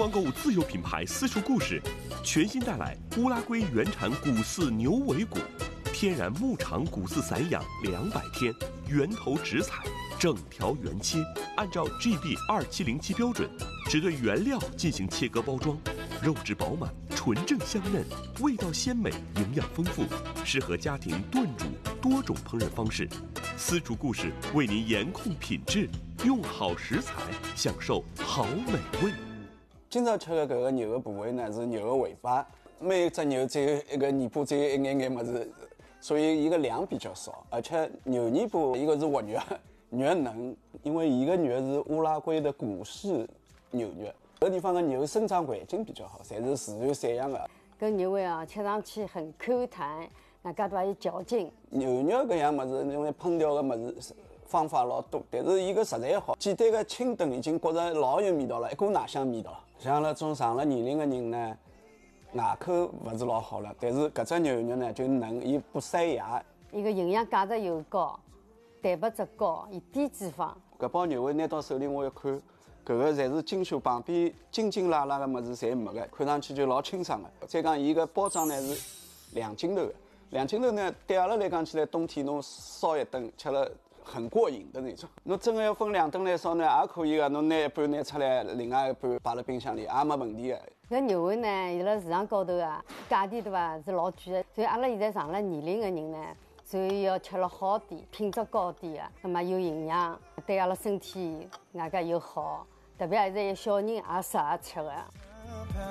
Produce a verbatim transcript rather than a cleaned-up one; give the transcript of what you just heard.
网购物自有品牌私塾故事，全新带来乌拉圭原产古饲牛尾骨，天然牧场古饲散养两百天，源头直采，整条原切，按照 G B 二七零七标准，只对原料进行切割包装，肉质饱满，纯正香嫩，味道鲜美，营养丰富，适合家庭炖煮多种烹饪方式。私厨故事为您严控品质，用好食材，享受好美味。 今朝吃的搿个牛的部位呢，是牛的尾巴。每只牛只有一个尾巴，只有一眼眼么子，所以伊个量比较少。而且牛尾巴一个是活肉，肉嫩，因为伊个肉是乌拉圭的古式牛肉。这个地方的牛生长环境比较好，侪是自然散养的。 搿牛尾啊，吃上去很 Q 弹，那介多还有嚼劲。 牛肉搿样么子，用来烹调的么子方法老多，但是伊个食材好，简单的清炖已经觉着老有味道了，一股奶香味道。像那种上了年龄的人呢，牙口勿是老好了，但是搿只牛肉呢就嫩，伊不塞牙。 伊个营养价值又高，蛋白质高，伊低脂肪。 搿包牛尾拿到手里我一看，搿个侪是精修，旁边筋筋拉拉的物事侪没个，看上去就老清爽的。再讲伊个包装呢是两斤头的，两斤头呢对阿拉来讲起来，冬天侬烧一顿吃了很过瘾的那种。侬真的要分两顿来烧呢，也可以个。侬拿一半拿出来，另外一半摆辣冰箱里，也没问题的。 搿牛尾呢，伊辣市场高头啊，价钿对伐是老贵的，所以阿拉现在上了年龄的人呢，所以要吃了好点，品质高点的，那么有营养，对阿拉身体外加又好，特别现在有小人也适合吃的。